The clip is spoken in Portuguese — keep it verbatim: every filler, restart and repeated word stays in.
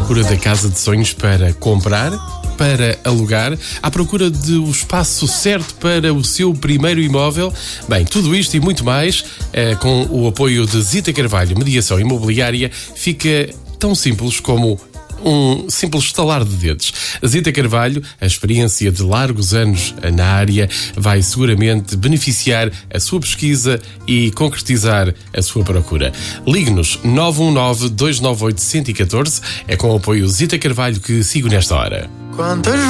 procura da casa de sonhos para comprar, para alugar, à procura do espaço certo para o seu primeiro imóvel? Bem, tudo isto e muito mais, eh, com o apoio de Zita Carvalho, Mediação Imobiliária, fica tão simples como um simples estalar de dedos. A Zita Carvalho, a experiência de largos anos na área, vai seguramente beneficiar a sua pesquisa e concretizar a sua procura. Ligue-nos nove um nove, dois nove oito, um um um quatro. É com o apoio Zita Carvalho que sigo nesta hora. Quantas